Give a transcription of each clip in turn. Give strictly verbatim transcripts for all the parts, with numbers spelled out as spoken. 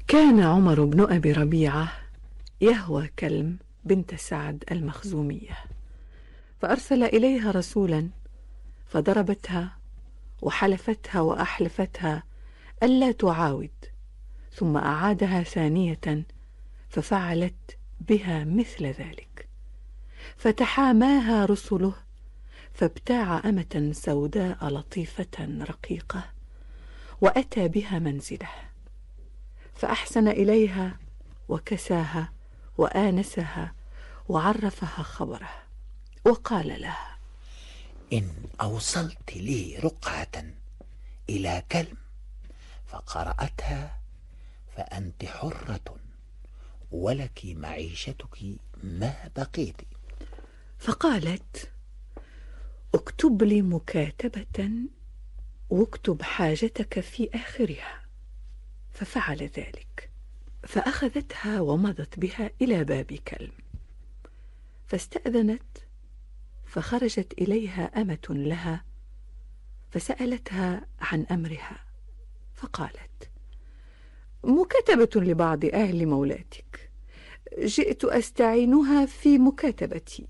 كان عمر بن أبي ربيعة يهوى كلم بنت سعد المخزومية، فأرسل إليها رسولا فضربتها وحلفتها وأحلفتها ألا تعاود، ثم أعادها ثانية ففعلت بها مثل ذلك، فتحاماها رسله، فابتاع أمة سوداء لطيفة رقيقة وأتى بها منزله، فأحسن إليها وكساها وآنسها وعرفها خبره، وقال لها: إن أوصلت لي رقعة إلى كلم فقرأتها فأنت حرة ولك معيشتك ما بقيت. فقالت: اكتب لي مكاتبة واكتب حاجتك في آخرها. ففعل ذلك، فأخذتها ومضت بها إلى باب كلم، فاستأذنت، فخرجت إليها أمة لها فسألتها عن أمرها، فقالت: مكاتبة لبعض أهل مولاتك، جئت أستعينها في مكاتبتي.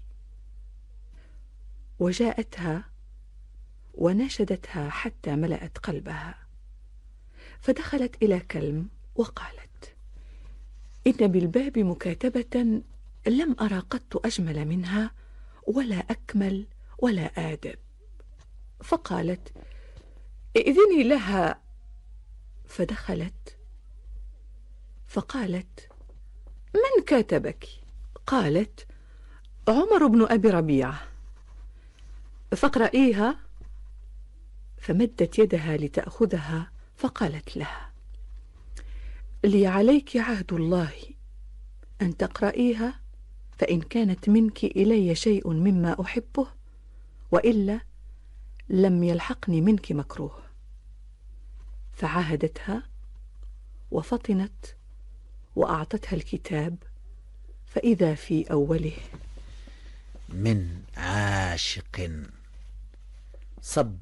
وجاءتها وناشدتها حتى ملأت قلبها، فدخلت إلى كلم وقالت: إن بالباب مكاتبة لم أرى قط أجمل منها ولا أكمل ولا آدب. فقالت: ائذني لها. فدخلت فقالت: من كاتبك؟ قالت: عمر بن أبي ربيعة. فاقرئيها. فمدت يدها لتأخذها، فقالت لها: لي عليك عهد الله أن تقرئيها، فإن كانت منك إلي شيء مما أحبه، وإلا لم يلحقني منك مكروه. فعاهدتها وفطنت وأعطتها الكتاب، فإذا في أوله: من عاشق صب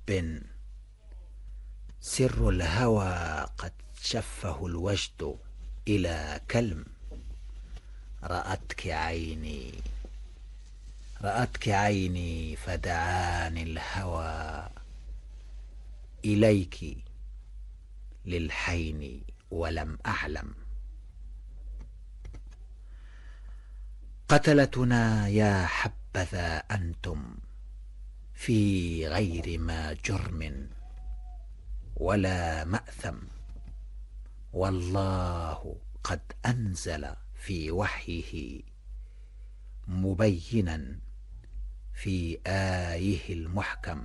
سر الهوى قد شفه الوجد إلى كلم، رأتك عيني رأتك عيني فدعاني الهوى إليك للحين ولم أعلم. قتلتنا يا حبذا أنتم في غير ما جرم ولا مأثم، والله قد أنزل في وحيه مبينا في آيه المحكم: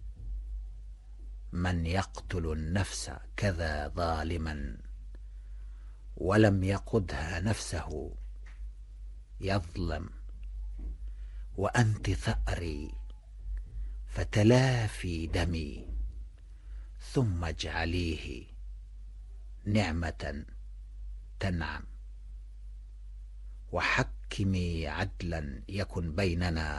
من يقتل النفس كذا ظالما ولم يقدها نفسه يظلم، وأنت ثأري فتلافي دمي، ثم اجعليه نعمة تنعم، وحكمي عدلا يكن بيننا،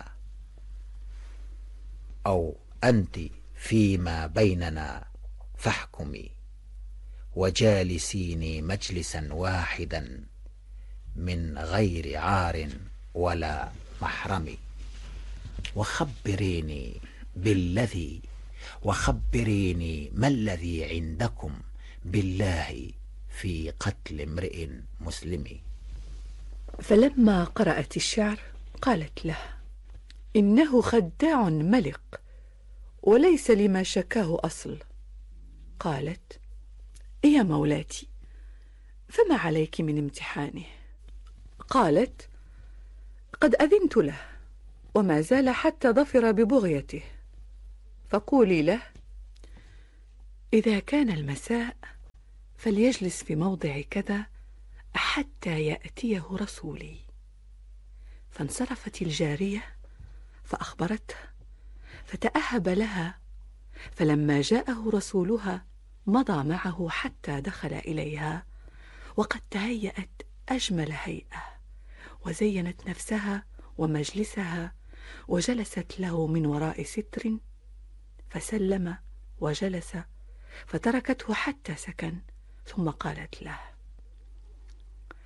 أو أنت فيما بيننا فاحكمي، وجالسيني مجلسا واحدا من غير عار ولا محرم، وخبريني بالذي وخبريني ما الذي عندكم بالله في قتل امرئ مسلم. فلما قرأت الشعر قالت له: إنه خداع ملق وليس لما شكاه أصل. قالت: يا مولاتي، فما عليك من امتحانه؟ قالت: قد أذنت له وما زال حتى ظفر ببغيته، فقولي له: إذا كان المساء فليجلس في موضع كذا حتى يأتيه رسولي. فانصرفت الجارية فأخبرته، فتأهب لها، فلما جاءه رسولها مضى معه حتى دخل إليها، وقد تهيأت أجمل هيئة، وزينت نفسها ومجلسها، وجلست له من وراء ستر، فسلم وجلس، فتركته حتى سكن، ثم قالت له: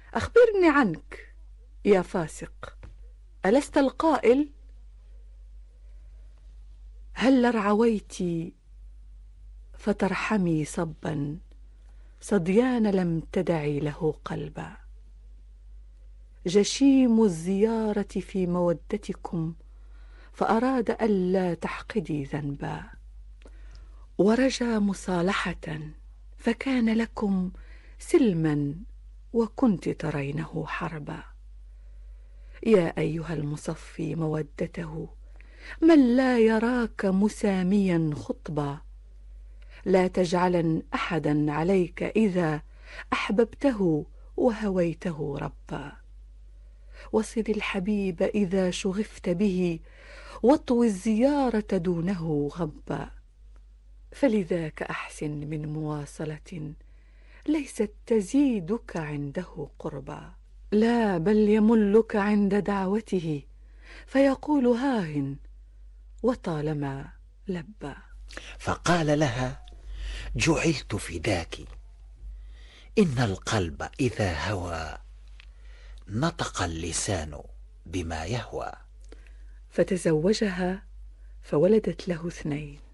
أخبرني عنك يا فاسق، ألست القائل هل رعويت فترحمي صبا صديان لم تدعي له قلبا، جشيم الزيارة في مودتكم فأراد ألا تحقدي ذنبا، ورجى مصالحة فكان لكم سلما وكنت ترينه حربا. يا أيها المصفي مودته من لا يراك مساميا خطبا، لا تجعلن أحدا عليك إذا أحببته وهويته ربا، وصل الحبيب إذا شغفت به واطوي الزيارة دونه غبا، فلذاك أحسن من مواصلة ليست تزيدك عنده قربا، لا بل يملك عند دعوته فيقول هاه وطالما لبى. فقال لها: جعلت فداك، إن القلب إذا هوى نطق اللسان بما يهوى. فتزوجها فولدت له اثنين،